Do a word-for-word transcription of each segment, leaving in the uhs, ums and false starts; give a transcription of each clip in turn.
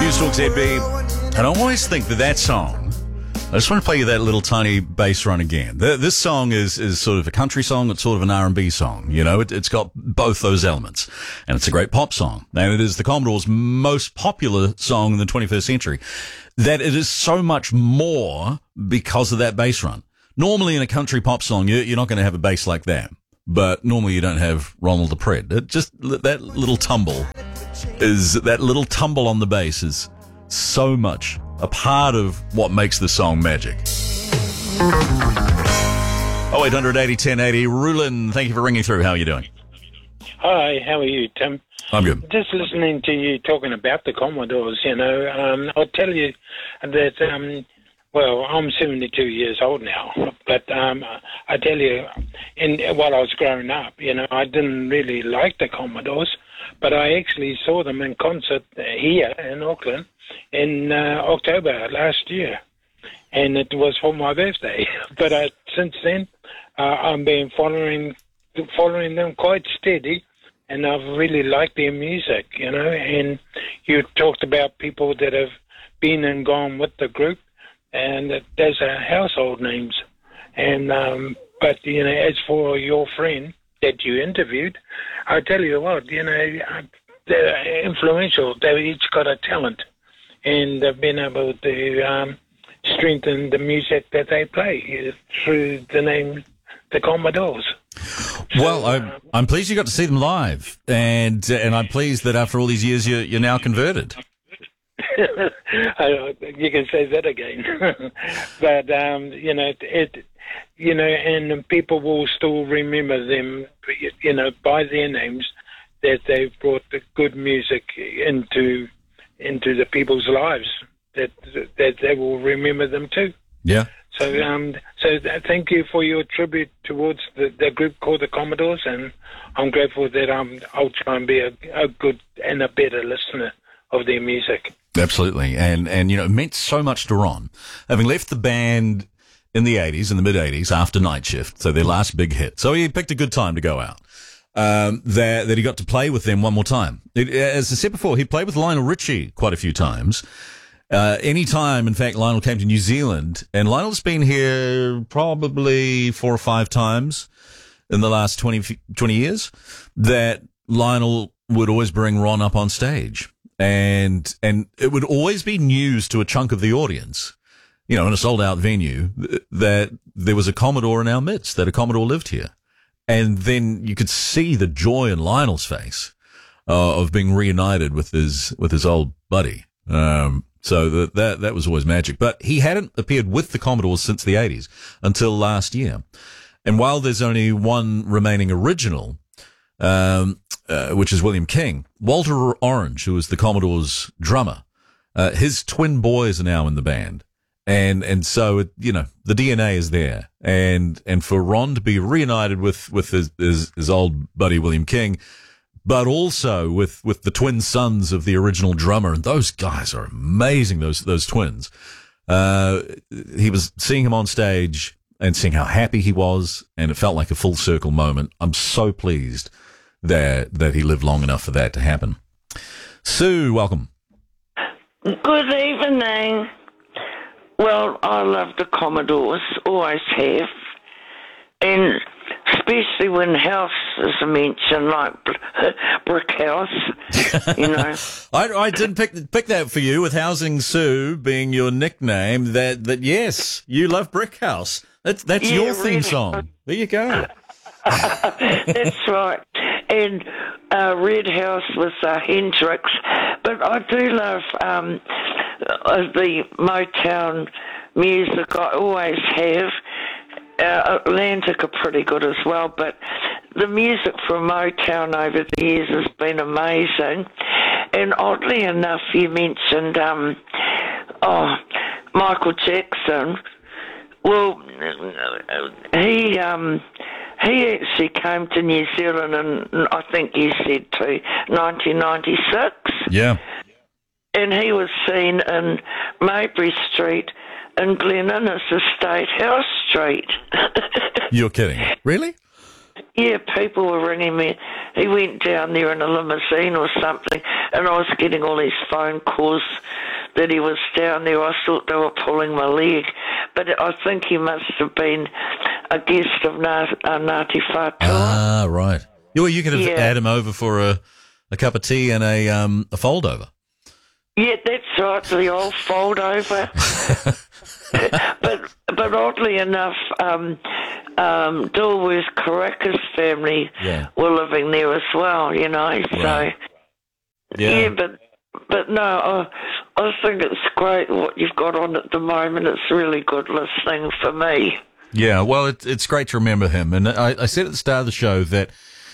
Talk Z B, and I always think that that song, I just want to play you that little tiny bass run again. The, this song is, is sort of a country song, it's sort of an R and B song, you know, it, it's got both those elements, and it's a great pop song, and it is the Commodores' most popular song in the twenty-first century, that it is so much more because of that bass run. Normally in a country pop song, you're, you're not going to have a bass like that, but normally you don't have Ronald DePred. It just, that little tumble is, that little tumble on the bass is so much a part of what makes the song magic. Oh, eight hundred eighty ten eighty. Rulin, thank you for ringing through. How are you doing? Hi, how are you, Tim? I'm good. Just listening to you talking about the Commodores, you know, um, I'll tell you that, um, well, I'm seventy-two years old now, but um, I tell you, in, while I was growing up, you know, I didn't really like the Commodores, but I actually saw them in concert here in Auckland in uh, October last year, and it was for my birthday. But uh, since then, uh, I've been following following them quite steady, and I've really liked their music, you know. And you talked about people that have been and gone with the group, and that those are household names. And um, but you know, as for your friend that you interviewed, I tell you what, you know, they're influential. They've each got a talent, and they've been able to um, strengthen the music that they play through the name the Commodores. Well, I'm, I'm pleased you got to see them live, and and I'm pleased that after all these years you're, you're now converted. You can say that again. But, um, you know, it, you know, and people will still remember them, you know, by their names, that they've brought the good music into into the people's lives, that that they will remember them too. Yeah. So, um, so thank you for your tribute towards the, the group called the Commodores, and I'm grateful that um, I'll try and be a, a good and a better listener of their music. Absolutely. And, and, you know, it meant so much to Ron. Having left the band in the eighties, in the mid-eighties, after Night Shift, so their last big hit. So he picked a good time to go out. Um, that, that he got to play with them one more time. It, as I said before, he played with Lionel Richie quite a few times. Uh, any time, in fact, Lionel came to New Zealand, and Lionel's been here probably four or five times in the last twenty, twenty years, that Lionel would always bring Ron up on stage. And, and it would always be news to a chunk of the audience, you know, in a sold out venue, that there was a Commodore in our midst, that a Commodore lived here. And then you could see the joy in Lionel's face, uh, of being reunited with his, with his old buddy. Um, so that, that, that was always magic. But he hadn't appeared with the Commodores since the eighties until last year. And while there's only one remaining original, um, uh, which is William King, Walter Orange, who was the Commodore's drummer, uh, his twin boys are now in the band. And, and so, it, you know, the D N A is there. And, and for Ron to be reunited with, with his, his, his old buddy William King, but also with, with the twin sons of the original drummer. And those guys are amazing, those, those twins. Uh, he was seeing him on stage and seeing how happy he was, and it felt like a full circle moment. I'm so pleased that, that he lived long enough for that to happen. Sue, welcome. Good evening. Well, I love the Commodores, always have. And especially when houses are mentioned, like Brick House, you know. I, I didn't pick pick that for you, with Housing Sue being your nickname. That that yes, you love Brick House. That's that's Yeah, your theme really. song. There you go. That's right. And uh, Red House was uh, Hendrix. But I do love um, uh, the Motown music. I always have. Uh, Atlantic are pretty good as well, but the music from Motown over the years has been amazing. And oddly enough, you mentioned um, oh, Michael Jackson. Well, he um, he actually came to New Zealand, and I think you said to nineteen ninety-six. Yeah. And he was seen in Maybury Street in Glen Innes Estate House Street. You're kidding. Really? yeah, people were ringing me. He went down there in a limousine or something, and I was getting all these phone calls that he was down there. I thought they were pulling my leg, but I think he must have been a guest of Ngāti, uh, Ngāti Whātua. Ah, right. Well, you could have Yeah. had him over for a, a cup of tea and a um a fold over. Yeah, that's right, the old fold over. but but oddly enough, um, um, Dilworth Caracas family Yeah. were living there as well, you know. So Right. yeah, Yeah. but but no, I, I think it's great what you've got on at the moment. It's really good listening for me. Yeah, well, it, it's great to remember him. And I, I said at the start of the show that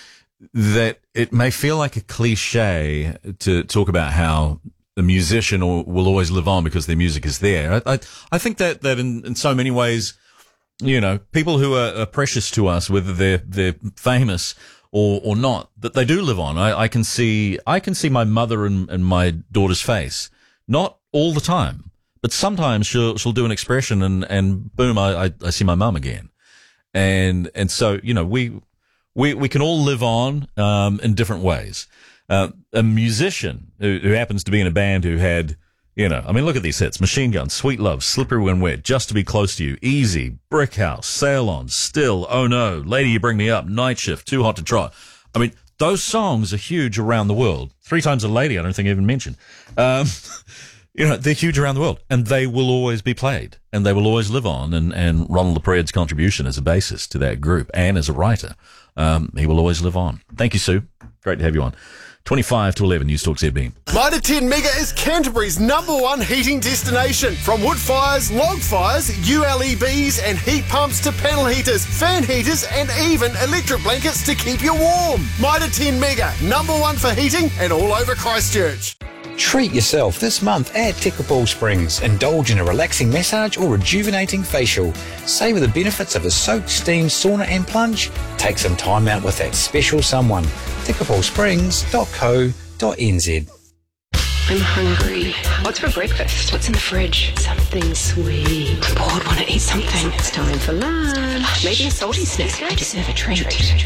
that it may feel like a cliche to talk about how the musician will, will always live on because their music is there. I, I, I think that, that in, in so many ways, you know, people who are, are precious to us, whether they're they're famous or or not, that they do live on. I, I can see I can see my mother and, and my daughter's face, not all the time, but sometimes she'll she'll do an expression and, and boom, I, I, I see my mum again, and and so you know we we we can all live on um, in different ways. Uh, a musician who, who happens to be in a band who had, you know, I mean, look at these hits: Machine Gun, Sweet Love, Slippery When Wet, Just to Be Close to You, Easy, Brick House, Sail On, Still, Oh No, Lady You Bring Me Up, Night Shift, Too Hot to Trot. I mean, those songs are huge around the world. Three Times a Lady, I don't think I even mentioned. Um, you know, they're huge around the world, and they will always be played, and they will always live on. And, and Ronald LaPrede's contribution as a bassist to that group and as a writer, um, he will always live on. Thank you, Sue. Great to have you on. twenty-five to eleven, News Talk Z B. Mitre ten Mega is Canterbury's number one heating destination. From wood fires, log fires, U L E Bs and heat pumps to panel heaters, fan heaters and even electric blankets to keep you warm. Mitre ten Mega, number one for heating and all over Christchurch. Treat yourself this month at Tekapō Springs. Indulge in a relaxing massage or rejuvenating facial. Savour the benefits of a soak, steam, sauna and plunge. Take some time out with that special someone. tekapō springs dot co dot n z. I'm hungry. What's for breakfast? What's in the fridge? Something sweet. I'm bored, want to eat something. It's time for lunch. Maybe a salty snack. I deserve a treat.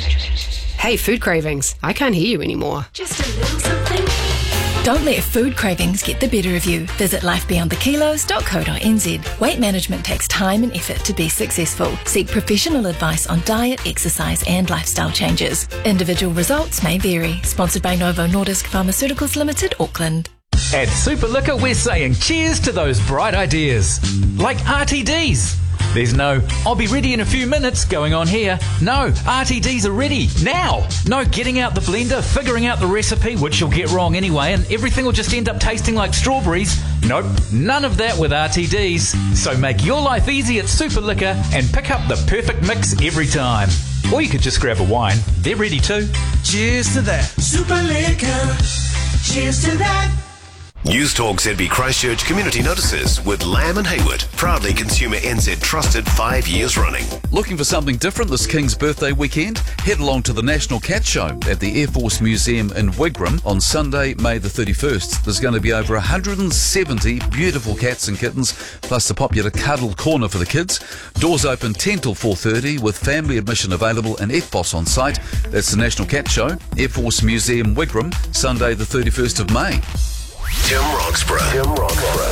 Hey, food cravings. I can't hear you anymore. Just a little something. Don't let food cravings get the better of you. Visit life beyond the kilos dot co dot n z. Weight management takes time and effort to be successful. Seek professional advice on diet, exercise and lifestyle changes. Individual results may vary. Sponsored by Novo Nordisk Pharmaceuticals Limited, Auckland. At Super Liquor, we're saying cheers to those bright ideas. Like R T Ds. There's no, I'll be ready in a few minutes going on here. No, R T Ds are ready now. No getting out the blender, figuring out the recipe, which you'll get wrong anyway, and everything will just end up tasting like strawberries. Nope, none of that with R T Ds. So make your life easy at Super Liquor and pick up the perfect mix every time. Or you could just grab a wine. They're ready too. Cheers to that. Super Liquor. Cheers to that. News Talk Z B Christchurch Community Notices with Lamb and Hayward, proudly Consumer N Z trusted five years running. Looking for something different this King's Birthday weekend? Head along to the National Cat Show at the Air Force Museum in Wigram on Sunday, May the thirty-first. There's going to be over one hundred seventy beautiful cats and kittens, plus the popular Cuddle Corner for the kids. Doors open ten till four thirty with family admission available and F B O S on site. That's the National Cat Show, Air Force Museum Wigram, Sunday the thirty-first of May. Tim Roxburgh. Tim Roxburgh.